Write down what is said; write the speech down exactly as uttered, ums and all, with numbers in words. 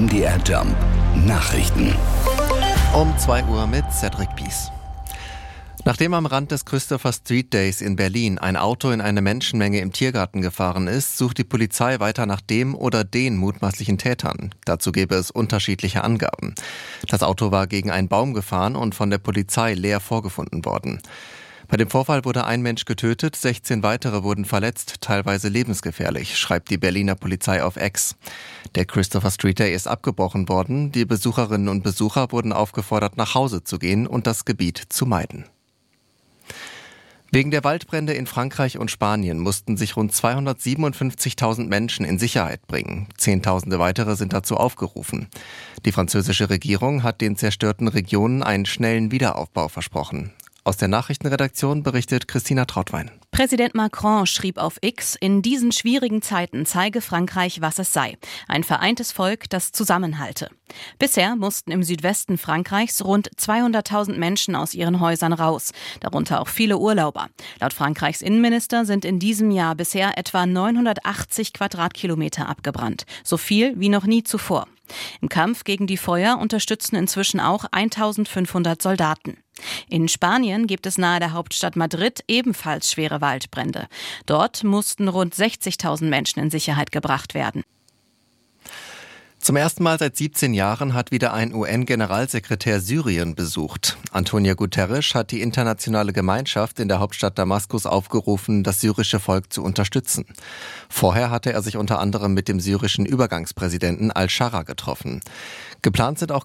M D R Jump Nachrichten. Um zwei Uhr mit Cedric Pies. Nachdem am Rand des Christopher Street Days in Berlin ein Auto in eine Menschenmenge im Tiergarten gefahren ist, sucht die Polizei weiter nach dem oder den mutmaßlichen Tätern. Dazu gäbe es unterschiedliche Angaben. Das Auto war gegen einen Baum gefahren und von der Polizei leer vorgefunden worden. Bei dem Vorfall wurde ein Mensch getötet, sechzehn weitere wurden verletzt, teilweise lebensgefährlich, schreibt die Berliner Polizei auf X. Der Christopher Street Day ist abgebrochen worden. Die Besucherinnen und Besucher wurden aufgefordert, nach Hause zu gehen und das Gebiet zu meiden. Wegen der Waldbrände in Frankreich und Spanien mussten sich rund zweihundertsiebenundfünfzigtausend Menschen in Sicherheit bringen. Zehntausende weitere sind dazu aufgerufen. Die französische Regierung hat den zerstörten Regionen einen schnellen Wiederaufbau versprochen. Aus der Nachrichtenredaktion berichtet Christina Trautwein. Präsident Macron schrieb auf X, in diesen schwierigen Zeiten zeige Frankreich, was es sei. Ein vereintes Volk, das zusammenhalte. Bisher mussten im Südwesten Frankreichs rund zweihunderttausend Menschen aus ihren Häusern raus, darunter auch viele Urlauber. Laut Frankreichs Innenminister sind in diesem Jahr bisher etwa neunhundertachtzig Quadratkilometer abgebrannt, so viel wie noch nie zuvor. Im Kampf gegen die Feuer unterstützen inzwischen auch eintausendfünfhundert Soldaten. In Spanien gibt es nahe der Hauptstadt Madrid ebenfalls schwere Waldbrände. Dort mussten rund sechzigtausend Menschen in Sicherheit gebracht werden. Zum ersten Mal seit siebzehn Jahren hat wieder ein U N-Generalsekretär Syrien besucht. Antonio Guterres hat die internationale Gemeinschaft in der Hauptstadt Damaskus aufgerufen, das syrische Volk zu unterstützen. Vorher hatte er sich unter anderem mit dem syrischen Übergangspräsidenten al-Shara getroffen. Geplant sind auch